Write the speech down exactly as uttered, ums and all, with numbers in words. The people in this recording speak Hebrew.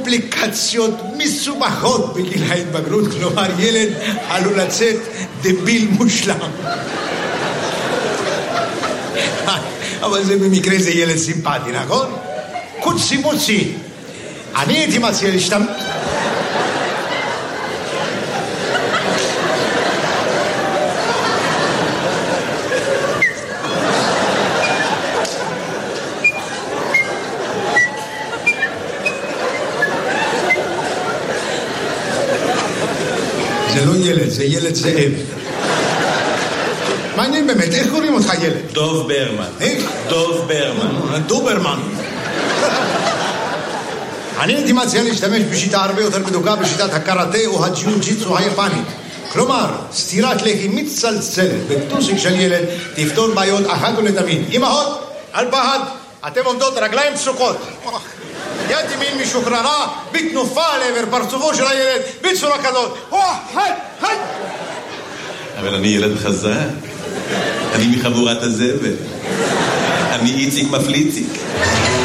קומפליקציות מסובכות בגיל ההתבגרות, כלומר ילד עלול לצאת דביל מושלם. אבל זה במקרה זה ילד סימפטי, נכון? קוצי מוצי. אני הייתי מציע להשתמש... זה לא ילד, זה ילד זאב. מעניין באמת, איך קוראים אותך ילד? דוב ברמן. איך? דוב ברמן. דוברמן. אני הייתי מציע להשתמש בשיטה הרבה יותר בדוקה, בשיטת הקראטה או הג'יוג'יצו היפנית. כלומר, סטירת לחי מצלצלת בטוסיק של ילד תפתור בעיות אחת ולתמיד. אמהות, אל פחד, אתם עומדות רגליים פסוקות. יד ימין משוחררה, בתנופה לעבר פרצופו של הילד, בצורה כזאת. היי, היי. אבל אני ילד חזק. אני מחבורת הזבל. אני איציק מפליציק.